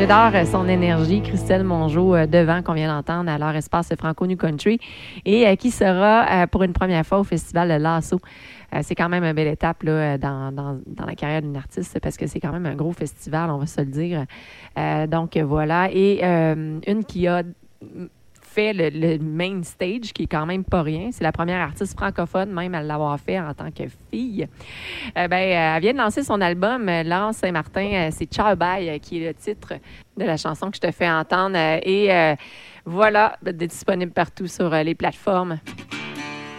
J'adore son énergie. Christelle Mongeau devant, qu'on vient d'entendre à leur espace Franco New Country et qui sera pour une première fois au Festival de Lasso. C'est quand même une belle étape là, dans la carrière d'une artiste parce que c'est quand même un gros festival, on va se le dire. Donc voilà. Et une qui a fait le main stage, qui est quand même pas rien. C'est la première artiste francophone même à l'avoir fait en tant que fille. Elle vient de lancer son album Lance Saint-Martin. C'est Ciao Bye qui est le titre de la chanson que je te fais entendre. Et voilà, disponible partout sur les plateformes.